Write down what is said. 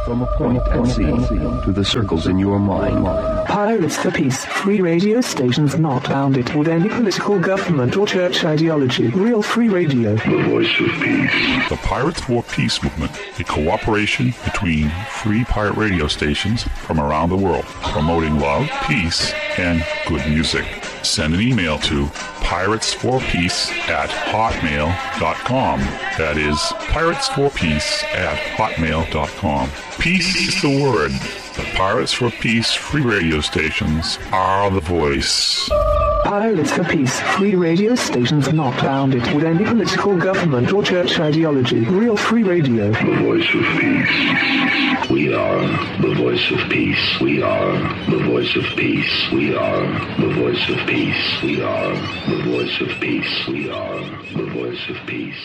From a point at sea to the circles in your mind. Pirates for Peace, free radio stations not bounded with any political, government or church ideology. Real free radio. The voice of peace. The Pirates for Peace movement, a cooperation between free pirate radio stations from around the world, promoting love, peace, and good music. Send an email to piratesforpeace@hotmail.com. That is piratesforpeace@hotmail.com. Peace is the word. The Pirates for Peace free radio stations are the voice. Pirates for Peace, free radio stations not bounded with any political, government or church ideology. Real free radio. The voice of peace. We are the voice of peace. We are the voice of peace. We are the voice of peace. We are the voice of peace. We are the voice of peace.